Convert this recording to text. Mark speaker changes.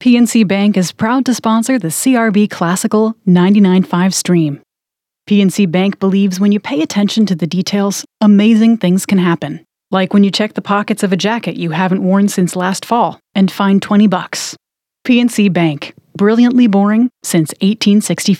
Speaker 1: PNC Bank is proud to sponsor the CRB Classical 99.5 stream. PNC Bank believes when you pay attention to the details, amazing things can happen. Like when you check the pockets of a jacket you haven't worn since last fall and find $20. PNC Bank, brilliantly boring since 1865.